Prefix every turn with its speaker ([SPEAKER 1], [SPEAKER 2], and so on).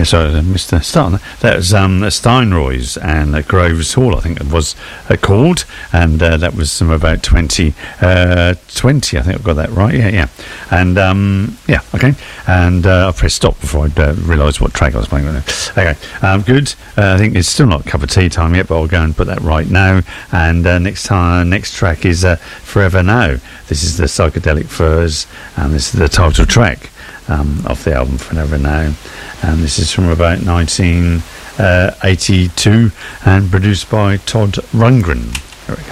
[SPEAKER 1] sorry, Mr. Starr. That was Steinroy's and Groves Hall, I think it was called, and that was from about 2020. I think I've got that right. Yeah. And okay. And I pressed stop before I realised what track I was playing. Okay, good. I think it's still not a cup of tea time yet, but I'll go and put that right now. And next track is Forever Now. This is the Psychedelic Furs, and this is the title track off the album Forever Now. And this is from about 1982 and produced by Todd Rundgren.